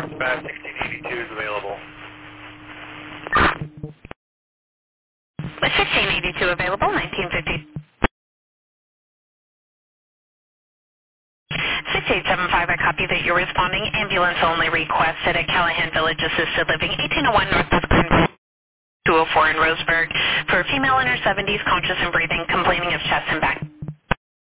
Dispatch 1682 is available. With 1682 available, 1950. 6875, I copy that you're responding. Ambulance only requested at Callahan Village Assisted Living, 1801 Northwest Greenville, 204 in Roseburg, for a female in her 70s, conscious and breathing, complaining of chest and back